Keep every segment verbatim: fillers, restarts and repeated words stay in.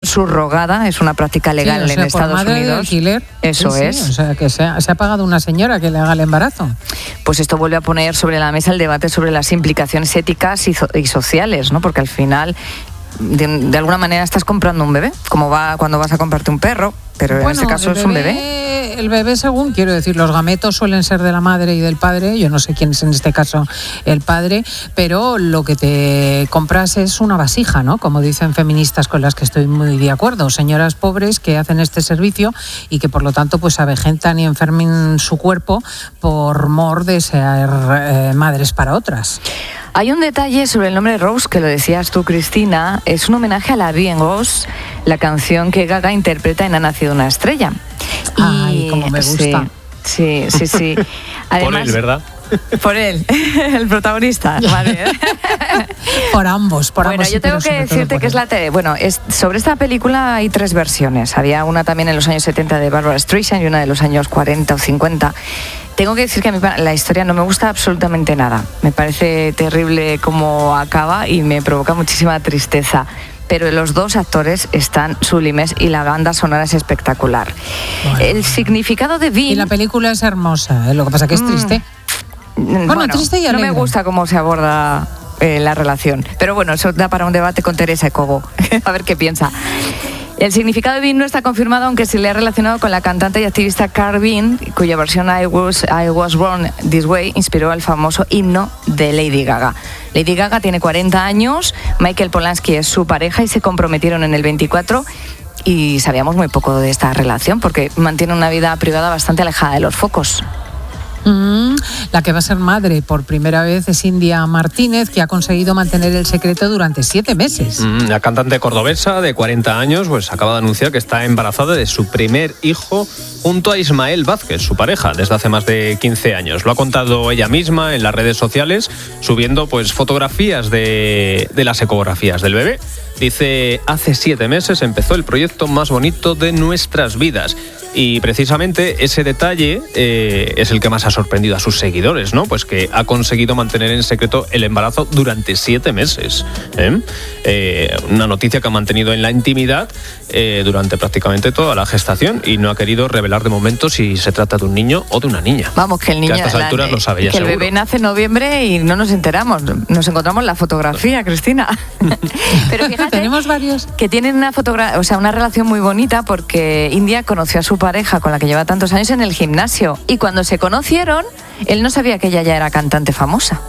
subrogada, es una práctica legal sí, o sea, en Estados por madre Unidos. De alquiler. Eso sí, es. Sí, o sea, que se ha, se ha pagado una señora que le haga el embarazo. Pues esto vuelve a poner sobre la mesa el debate sobre las implicaciones éticas y, so- y sociales, ¿no? Porque al final, de, de alguna manera, estás comprando un bebé, como va cuando vas a comprarte un perro, pero bueno, en este caso bebé, es un bebé. El bebé, según, quiero decir, los gametos suelen ser de la madre y del padre, yo no sé quién es en este caso el padre, pero lo que te compras es una vasija, ¿no? Como dicen feministas con las que estoy muy de acuerdo, señoras pobres que hacen este servicio y que por lo tanto pues avejentan y enfermen su cuerpo por mor de ser eh, madres para otras. Hay un detalle sobre el nombre Rose, que lo decías tú, Cristina, es un homenaje a la Vie en Rose, la canción que Gaga interpreta en Ha nacido una estrella. Ay, como me gusta. Sí, sí, sí. sí. Además, por él, ¿verdad? Por él, el protagonista. Vale. Por ambos, por bueno, ambos. yo tengo que decirte que es la te- bueno, es sobre esta película hay tres versiones. Había una también en los años setenta de Barbara Streisand y una de los años cuarenta o cincuenta. Tengo que decir que a mí la historia no me gusta absolutamente nada. Me parece terrible cómo acaba y me provoca muchísima tristeza. Pero los dos actores están sublimes y la banda sonora es espectacular. Bueno. El significado de Vin... Y la película es hermosa, ¿eh? Lo que pasa que es triste. Mm, bueno, bueno, triste y alegre. No me gusta cómo se aborda eh, la relación. Pero bueno, eso da para un debate con Teresa Cobo. A ver qué piensa. El significado de Bean no está confirmado, aunque se le ha relacionado con la cantante y activista Carl Bean, cuya versión I Was, I Was Born This Way inspiró al famoso himno de Lady Gaga. Lady Gaga tiene cuarenta años, Michael Polanski es su pareja y se comprometieron en el veinticuatro y sabíamos muy poco de esta relación porque mantiene una vida privada bastante alejada de los focos. Mm, la que va a ser madre por primera vez es India Martínez, que ha conseguido mantener el secreto durante siete meses. Mm, la cantante cordobesa de cuarenta años pues acaba de anunciar que está embarazada de su primer hijo junto a Ismael Vázquez, su pareja, desde hace más de quince años. Lo ha contado ella misma en las redes sociales, subiendo pues fotografías de, de las ecografías del bebé. Dice, hace siete meses empezó el proyecto más bonito de nuestras vidas. Y precisamente ese detalle eh, es el que más ha sorprendido a sus seguidores, ¿no? Pues que ha conseguido mantener en secreto el embarazo durante siete meses. ¿eh? Eh, una noticia que ha mantenido en la intimidad eh, durante prácticamente toda la gestación y no ha querido revelar de momento si se trata de un niño o de una niña. Vamos, que el niño... Que a estas alturas la, lo sabe ya que seguro. El bebé nace en noviembre y no nos enteramos. Nos encontramos la fotografía, Cristina. Pero fíjate, tenemos varios que tienen una fotogra- o sea, una relación muy bonita porque India conoció a su pareja con la que lleva tantos años en el gimnasio y cuando se conocieron él no sabía que ella ya era cantante famosa.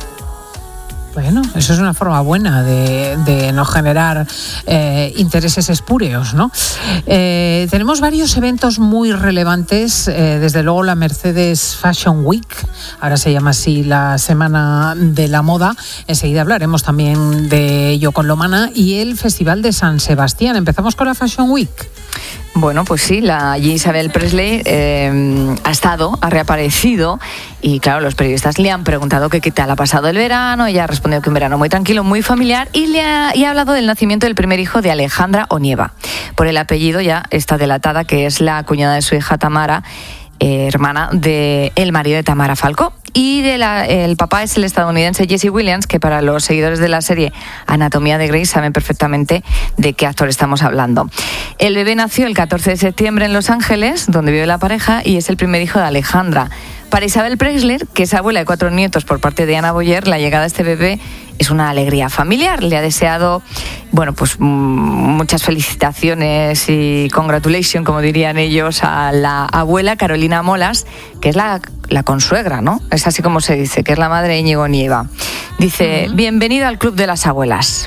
Bueno, eso es una forma buena de, de no generar eh, intereses espúreos, ¿no? Eh, tenemos varios eventos muy relevantes, eh, desde luego la Mercedes Fashion Week, ahora se llama así la Semana de la Moda, enseguida hablaremos también de ello con Lomana, y el Festival de San Sebastián. Empezamos con la Fashion Week. Bueno, pues sí, la Isabel Presley eh, ha estado, ha reaparecido y claro, los periodistas le han preguntado que qué tal ha pasado el verano, ella ha respondido que un verano muy tranquilo, muy familiar y, le ha, y ha hablado del nacimiento del primer hijo de Alejandra Onieva. Por el apellido ya está delatada que es la cuñada de su hija Tamara, eh, hermana del marido de Tamara Falcó. Y de la, el papá es el estadounidense Jesse Williams, que para los seguidores de la serie Anatomía de Grey saben perfectamente de qué actor estamos hablando. El bebé nació el catorce de septiembre en Los Ángeles, donde vive la pareja, y es el primer hijo de Alejandra. Para Isabel Presley, que es abuela de cuatro nietos por parte de Ana Boyer, la llegada de este bebé es una alegría familiar. Le ha deseado, bueno, pues muchas felicitaciones y congratulations, como dirían ellos, a la abuela Carolina Molas, que es la, la consuegra, ¿no? Es así como se dice, que es la madre de Íñigo Nieva. Dice, uh-huh. Bienvenido al club de las abuelas.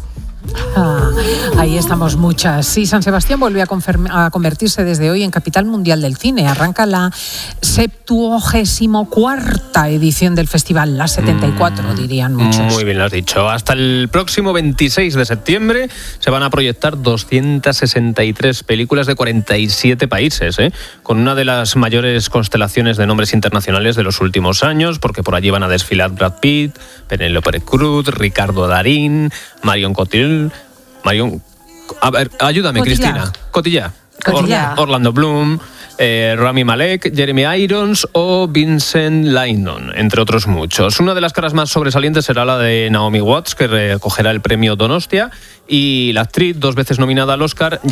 Ah, ahí estamos muchas. Sí, San Sebastián vuelve a, confer- a convertirse desde hoy en capital mundial del cine. Arranca la septuagésimo cuarta edición del festival, la setenta y cuatro, mm, dirían muchos. Muy bien lo has dicho. Hasta el próximo veintiséis de septiembre se van a proyectar doscientas sesenta y tres películas de cuarenta y siete países, ¿eh? Con una de las mayores constelaciones de nombres internacionales de los últimos años, porque por allí van a desfilar Brad Pitt, Penélope Cruz, Ricardo Darín, Marion Cotillard. Marion, a ver, ayúdame, Cotillard. Cristina. Cotillard. Cotillard. Or, Orlando Bloom, eh, Rami Malek, Jeremy Irons o Vincent Lindon, entre otros muchos. Una de las caras más sobresalientes será la de Naomi Watts, que recogerá el premio Donostia, y la actriz, dos veces nominada al Oscar,